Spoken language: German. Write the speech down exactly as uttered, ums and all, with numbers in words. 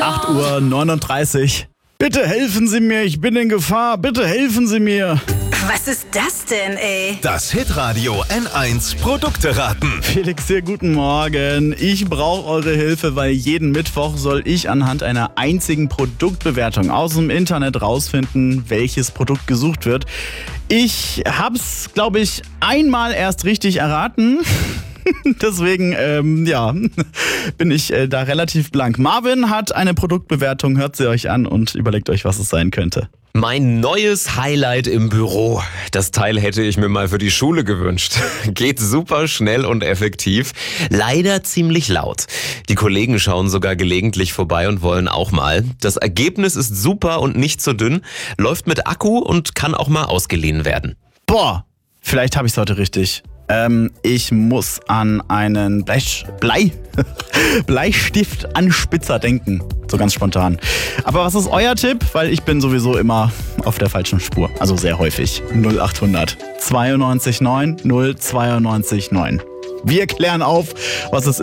acht Uhr neununddreißig. Bitte helfen Sie mir, ich bin in Gefahr. Bitte helfen Sie mir. Was ist das denn, ey? Das Hitradio N eins Produkte raten. Felix hier, guten Morgen. Ich brauche eure Hilfe, weil jeden Mittwoch soll ich anhand einer einzigen Produktbewertung aus dem Internet rausfinden, welches Produkt gesucht wird. Ich hab's, glaube ich, einmal erst richtig erraten. Deswegen, ähm, ja, bin ich äh, da relativ blank. Marvin hat eine Produktbewertung, hört sie euch an und überlegt euch, was es sein könnte. Mein neues Highlight im Büro. Das Teil hätte ich mir mal für die Schule gewünscht. Geht super schnell und effektiv. Leider ziemlich laut. Die Kollegen schauen sogar gelegentlich vorbei und wollen auch mal. Das Ergebnis ist super und nicht zu dünn, läuft mit Akku und kann auch mal ausgeliehen werden. Boah, vielleicht habe ich es heute richtig. Ähm, ich muss an einen Bleich, Blei, Bleistiftanspitzer denken. So ganz spontan. Aber was ist euer Tipp? Weil ich bin sowieso immer auf der falschen Spur. Also sehr häufig. null achthundert zweiundneunzig neun null zweiundneunzig neun. Wir klären auf, was es ist.